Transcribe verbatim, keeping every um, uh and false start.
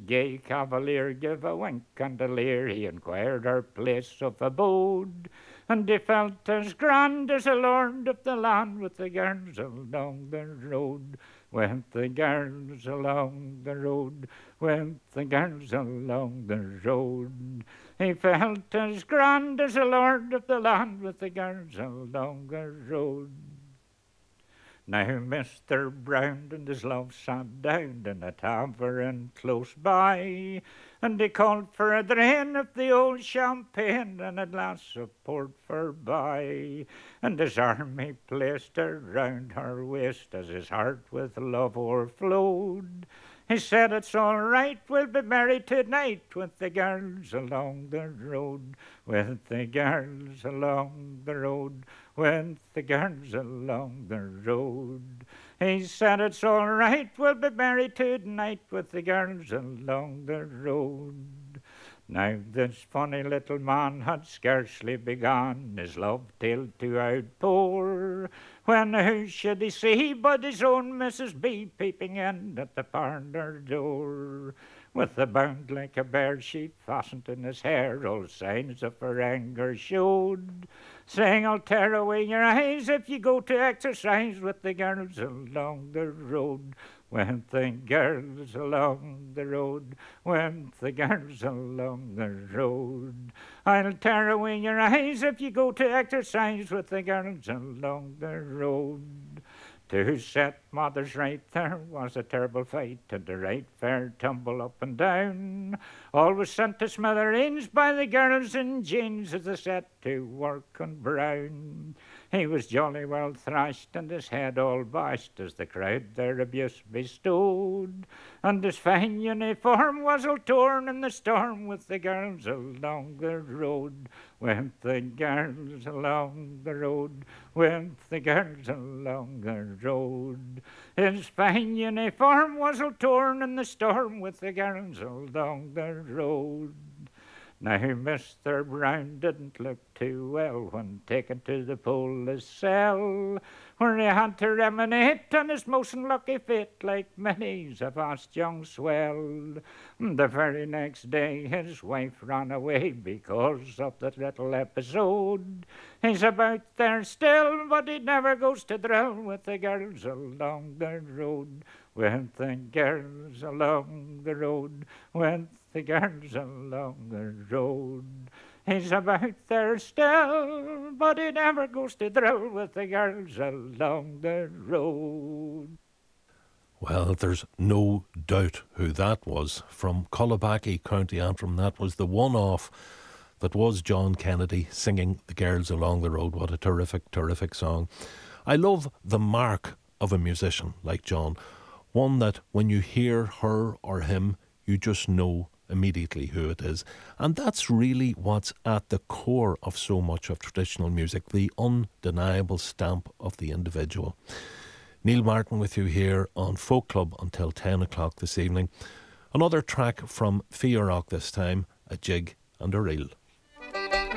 gay cavalier gave a wink and a leer. He inquired her place of abode, and he felt as grand as a lord of the land with the girls along the road. Went the girls along the road, went the girls along the road. He felt as grand as a lord of the land with the girls along the road. Now Mister Brown and his love sat down in a tavern close by, and he called for a drain of the old champagne and a glass of port forby, and his arm he placed around her waist as his heart with love o'erflowed. He said, it's all right, we'll be married tonight with the girls along the road, with the girls along the road, with the girls along the road. He said, it's all right, we'll be married tonight with the girls along the road. Now this funny little man had scarcely begun his love tale to outpour, when who should he see but his own Missus B peeping in at the parlour door. With a bound like a bear she fastened in his hair, all signs of her anger showed, saying, I'll tear away your eyes if you go to exercise with the girls along the road. Went the girls along the road, went the girls along the road. I'll tear away your eyes if you go to exercise with the girls along the road. To set mothers right there was a terrible fight, and a right fair tumble up and down. All was sent to smithereens by the girls in jeans as they set to work on Brown. He was jolly well thrashed and his head all bashed as the crowd their abuse bestowed, and his fine uniform was all torn in the storm with the girls along the road. Went the girls along the road, went the girls along the road. His fine uniform was all torn in the storm with the girls along the road. Now Mister Brown didn't look too well when taken to the police cell, where he had to ruminate on his most unlucky fate like many's a vast young swell. The very next day his wife ran away because of that little episode. He's about there still, but he never goes to drill with the girls along the road. With the girls along the road, with the girls along the road. He's about there still, but he never goes to drill with the girls along the road. Well, there's no doubt who that was. From Collabacky, County Antrim, that was the one-off that was John Kennedy singing The Girls Along the Road. What a terrific, terrific song. I love the mark of a musician like John. One that when you hear her or him, you just know immediately who it is. And that's really what's at the core of so much of traditional music, the undeniable stamp of the individual. Neil Martin with you here on Folk Club until ten o'clock this evening. Another track from Fiarrock this time, a jig and a reel.